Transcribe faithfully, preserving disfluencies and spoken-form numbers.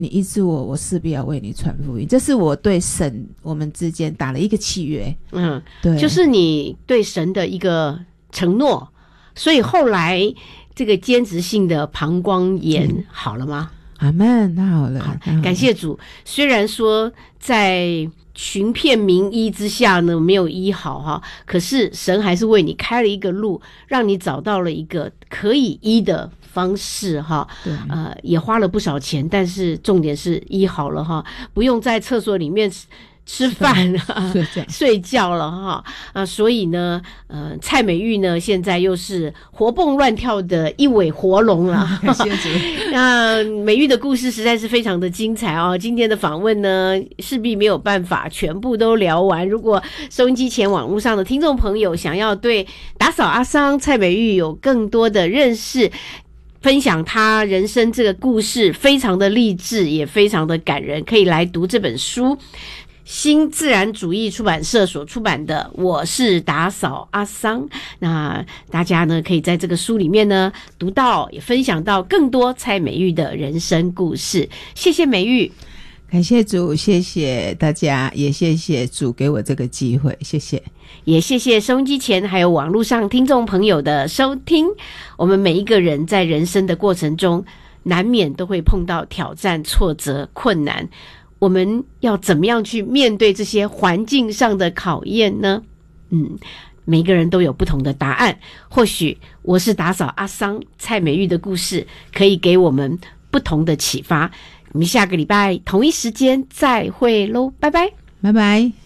你医治我，我势必要为你传福音。这是我对神我们之间打了一个契约。 嗯， 对， 就是你对神的一个承诺。所以后来这个间质性的膀胱炎好了吗？ 阿们，那好了， 好，感谢主。虽然说在寻遍名医之下呢没有医好哈，可是神还是为你开了一个路，让你找到了一个可以医的方式哈。 对， 呃，也花了不少钱，但是重点是医好了哈，不用在厕所里面吃饭啊， 睡觉睡觉了哈啊，所以呢，呃，蔡美玉呢，现在又是活蹦乱跳的一尾活龙了。 感谢主。 那美玉的故事实在是非常的精彩哦。今天的访问呢，势必没有办法全部都聊完。如果收音机前网络上的听众朋友想要对打扫阿桑蔡美玉有更多的认识，分享他人生这个故事，非常的励志，也非常的感人，可以来读这本书。新自然主义出版社所出版的《我是打扫阿桑》，那大家呢可以在这个书里面呢读到，也分享到更多蔡美玉的人生故事。谢谢美玉， 感谢主，谢谢大家，也谢谢主给我这个机会，谢谢。 也谢谢收音机前还有网络上听众朋友的收听。我们每一个人在人生的过程中，难免都会碰到挑战、挫折、困难。我们要怎么样去面对这些环境上的考验呢？嗯，每个人都有不同的答案。或许我是打扫阿桑蔡美玉的故事，可以给我们不同的启发。我们下个礼拜同一时间再会喽，拜拜， 拜拜。